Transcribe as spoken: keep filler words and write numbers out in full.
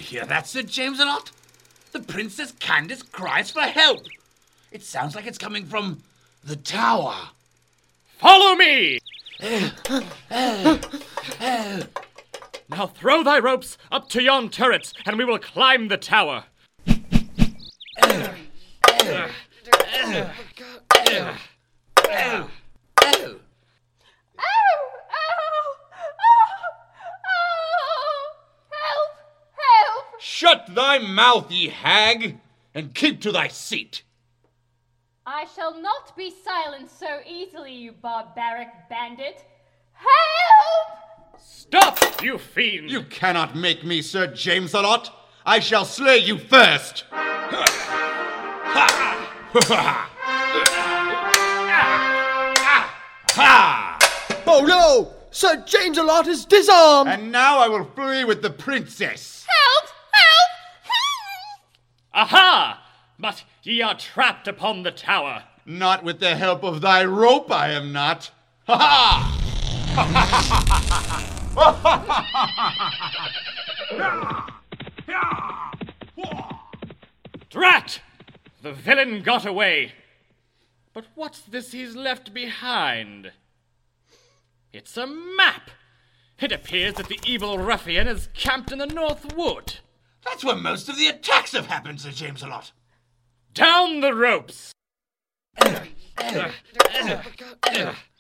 hear that, Sir James-a-Lot? The Princess Candace cries for help. It sounds like it's coming from the tower. Follow me! Now throw thy ropes up to yon turrets, and we will climb the tower. Shut thy mouth, ye hag, and keep to thy seat. I shall not be silenced so easily, you barbaric bandit. Help! Stop, you fiend! You cannot make me, Sir James-a-Lot. I shall slay you first. Oh no! Sir James-a-Lot is disarmed! And now I will flee with the princess. Help! Help! Aha! But ye are trapped upon the tower. Not with the help of thy rope, I am not. Ha ha! Drat! The villain got away. But what's this he's left behind? It's a map. It appears that the evil ruffian is camped in the North Wood. That's where most of the attacks have happened, Sir James-a-Lot. Down the ropes!